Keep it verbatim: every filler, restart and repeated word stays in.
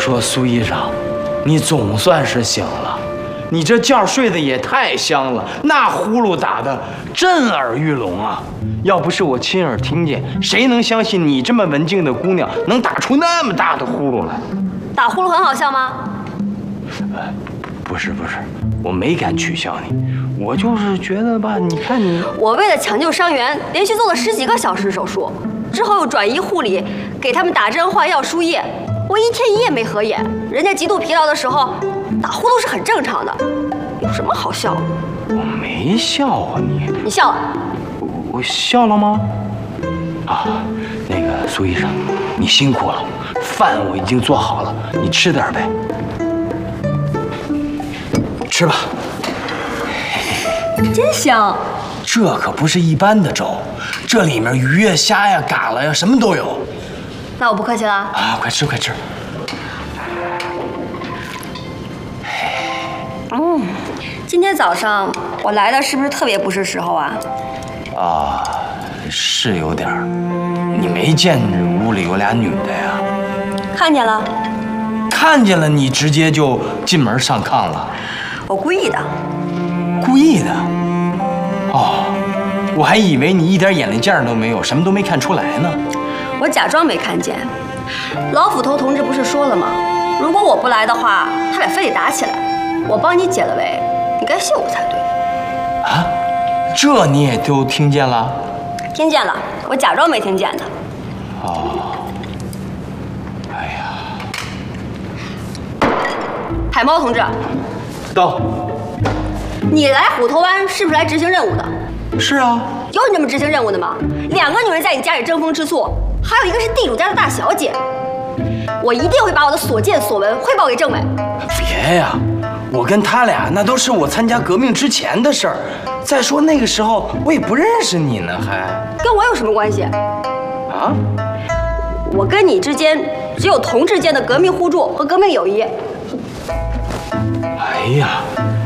说苏医生，你总算是醒了，你这觉睡得也太香了，那呼噜打得震耳欲聋啊！要不是我亲耳听见，谁能相信你这么文静的姑娘能打出那么大的呼噜来？ 打呼噜很好笑吗？ 呃，不是不是，我没敢取笑你，我就是觉得吧，你看你， 我为了抢救伤员，连续做了十几个小时手术，之后又转移护理，给他们打针、换药、输液，我一天一夜没合眼。人家极度疲劳的时候，打呼噜是很正常的，有什么好笑？ 我没笑话你， 你笑了。 我我笑了吗？啊，那个苏医生，你辛苦了，饭我已经做好了，你吃点呗。吃吧， 真香。 这可不是一般的粥，这里面鱼呀、虾呀、蛤蜊呀，什么都有。 那我不客气了啊，快吃快吃。 嗯，今天早上我来的是不是特别不是时候啊？ 啊，是有点儿。你没见屋里有俩女的呀？ 看见了。 看见了，你直接就进门上炕了。 我故意的。 故意的？哦，我还以为你一点眼力劲儿都没有，什么都没看出来呢。 我假装没看见。老斧头同志不是说了吗？如果我不来的话，他俩非得打起来。我帮你解了围，你该谢我才对。 啊，这你也都听见了？ 听见了，我假装没听见的。 哦，哎呀， 海猫同志， 到。 你来虎头湾是不是来执行任务的？ 是啊。 有你这么执行任务的吗？两个女人在你家里争风吃醋，还有一个是地主家的大小姐。我一定会把我的所见所闻汇报给政委。 别呀，我跟他俩那都是我参加革命之前的事儿。再说那个时候我也不认识你呢，还跟我有什么关系？ 啊？ 我跟你之间只有同志间的革命互助和革命友谊。 哎呀。